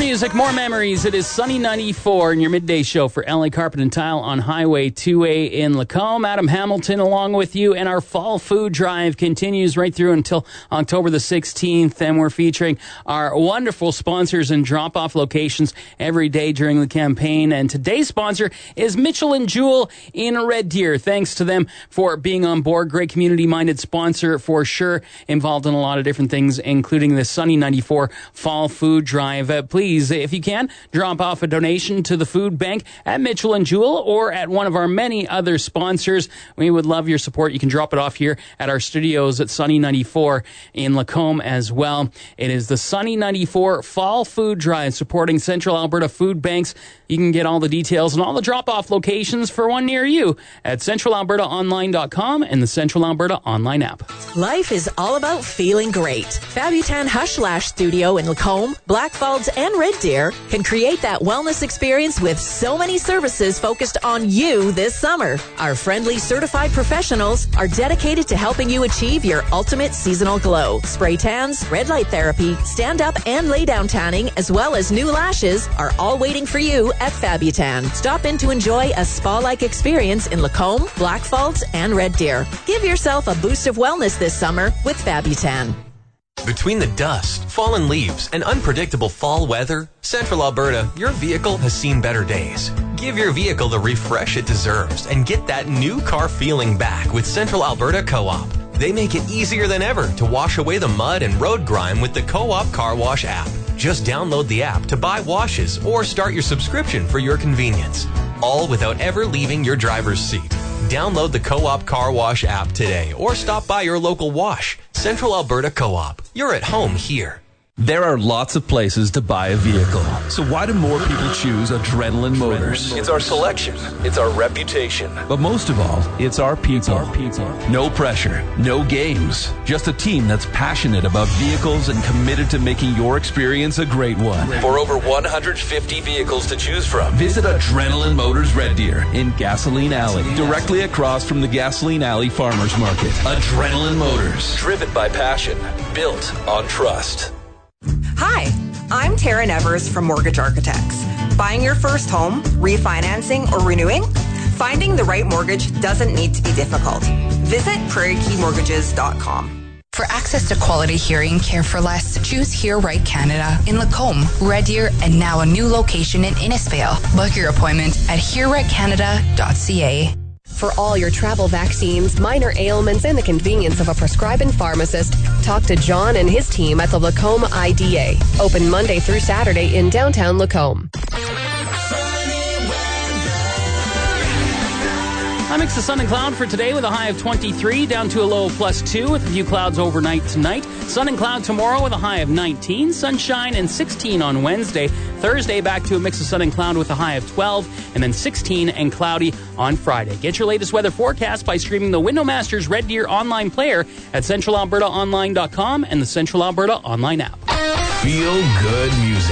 music, more memories. It is Sunny 94 in your midday show for LA Carpet and Tile on Highway 2A in Lacombe. Adam Hamilton along with you, and our fall food drive continues right through until October the 16th, and we're featuring our wonderful sponsors and drop-off locations every day during the campaign. And today's sponsor is Mitchell & Jewell in Red Deer. Thanks to them for being on board. Great community-minded sponsor for sure, involved in a lot of different things, including the Sunny 94 Fall Food Drive. Please, if you can, drop off a donation to the food bank at Mitchell & Jewell or at one of our many other sponsors. We would love your support. You can drop it off here at our studios at Sunny 94 in Lacombe as well. It is the Sunny 94 Fall Food Drive supporting Central Alberta Food Banks. You can get all the details and all the drop-off locations for one near you at centralalbertaonline.com and the Central Alberta Online app. Life is all about feeling great. Fabutan Hush Lash Studio in Lacombe, Blackfalds, and Red Deer can create that wellness experience with so many services focused on you this summer. Our friendly certified professionals are dedicated to helping you achieve your ultimate seasonal glow. Spray tans, red light therapy, stand-up and lay-down tanning, as well as new lashes are all waiting for you at Fabutan. Stop in to enjoy a spa-like experience in Lacombe, Blackfalds, and Red Deer. Give yourself a boost of wellness this summer with Fabutan. Between the dust, fallen leaves, and unpredictable fall weather, Central Alberta, your vehicle has seen better days. Give your vehicle the refresh it deserves and get that new car feeling back with Central Alberta Co-op. They make it easier than ever to wash away the mud and road grime with the Co-op Car Wash app. Just download the app to buy washes or start your subscription for your convenience, all without ever leaving your driver's seat. Download the Co-op Car Wash app today or stop by your local wash. Central Alberta Co-op. You're at home here. There are lots of places to buy a vehicle. So why do more people choose Adrenaline Motors? It's our selection. It's our reputation. But most of all, it's our people. No pressure, no games. Just a team that's passionate about vehicles and committed to making your experience a great one. For over 150 vehicles to choose from, visit Adrenaline Motors Red Deer in Gasoline Alley, directly across from the Gasoline Alley Farmers Market. Adrenaline Motors. Driven by passion, built on trust. Hi, I'm Tara Nevers from Mortgage Architects. Buying your first home, refinancing, or renewing? Finding the right mortgage doesn't need to be difficult. Visit prairiekeymortgages.com. For access to quality hearing care for less, choose Hear Right Canada in Lacombe, Red Deer, and now a new location in Innisfail. Book your appointment at hearrightcanada.ca. For all your travel vaccines, minor ailments, and the convenience of a prescribing pharmacist, talk to John and his team at the Lacombe IDA. Open Monday through Saturday in downtown Lacombe. A mix of sun and cloud for today with a high of 23 down to a low of +2 with a few clouds overnight tonight. Sun and cloud tomorrow with a high of 19. Sunshine and 16 on Wednesday. Thursday back to a mix of sun and cloud with a high of 12 and then 16 and cloudy on Friday. Get your latest weather forecast by streaming the Windowmasters Red Deer online player at centralalbertaonline.com and the Central Alberta Online app. Feel good music.